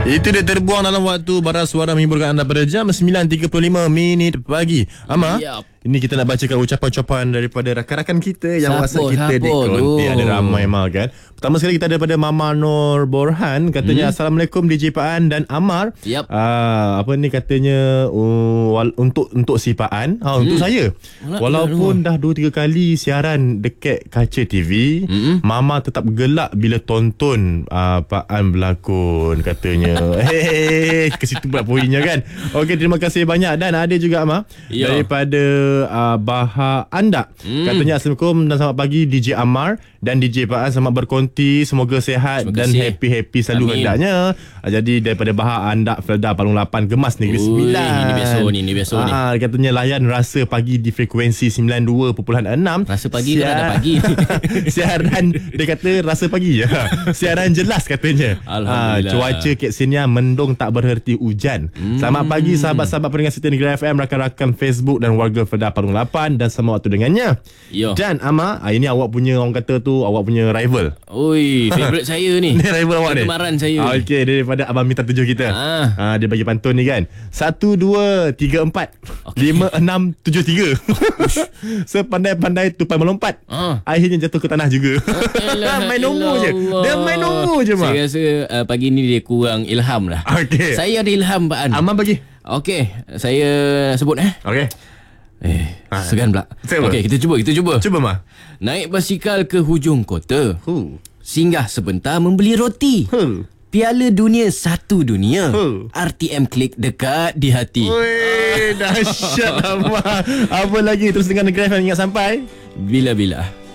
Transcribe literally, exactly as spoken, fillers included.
Itu dia terbuang dalam waktu baras suara menghiburkan anda pada jam sembilan tiga puluh lima minit pagi. Ama, yep. Ini kita nak bacakan ucapan-ucapan daripada rakan-rakan kita yang WhatsApp kita di konti. Ada ramai mal kan. Pertama sekali kita ada daripada Mama Nur Borhan. Katanya, hmm. Assalamualaikum D J Paan dan Amar. Yep. uh, Apa ni katanya, uh, Untuk untuk si Paan, uh, hmm. untuk saya, walaupun dah dua tiga kali siaran dekat kaca T V, hmm. Mama tetap gelak bila tonton uh, Paan berlakon. Katanya Hehehe, ke situ pula poinnya kan. Okey, terima kasih banyak. Dan ada juga Amar, Yo. daripada uh, Baha Anda. hmm. Katanya, Assalamualaikum dan selamat pagi D J Amar dan D J Paan. Selamat berkonti, semoga sihat dan happy-happy selalu hendaknya. Jadi daripada Baha Anda, Felda Palung lapan, Gemas Negeri Sembilan. Ini biasa ni, ini biasa ni. Ah, katanya layan rasa pagi di frekuensi sembilan puluh dua perpuluhan enam. Rasa pagi kan ada pagi. Siaran, dia kata rasa pagi je. Siaran jelas katanya. Alhamdulillah. Ah, cuaca kat sini mendung tak berhenti hujan. Hmm. Selamat pagi sahabat-sahabat pendengar setia Negeri F M, rakan-rakan Facebook dan warga Felda Palung lapan dan semua waktu dengannya. Yo. Dan Ama, ah, ini awak punya, orang kata tu awak punya rival. Oi, favourite saya ni. Ni rival awak ni. Kemaran saya. Ah, okey, daripada Abang Minta Tujuh kita. Ah. Ah, dia bagi pantun ni kan. Satu, dua, tiga, empat, okay. Lima, enam, tujuh, tiga. Sepandai-pandai tupai melompat. Ah. Akhirnya jatuh ke tanah juga. Ah, main nombor je. Dia main nombor je, Mak. Saya rasa uh, pagi ni dia kurang ilham lah. Okey. Saya ada ilham, Pak An. Aman bagi. Okey, saya sebut eh. Okey. Eh, ha. Segan pula. Okey, kita cuba, kita cuba. Cuba, Ma. Naik basikal ke hujung kota. Huh. Singgah sebentar membeli roti. Huh. Piala Dunia satu dunia. Huh. R T M Klik dekat di hati. Weh, dahsyat. Apa lagi? Terus dengan Negeri F M ingat sampai bila-bila.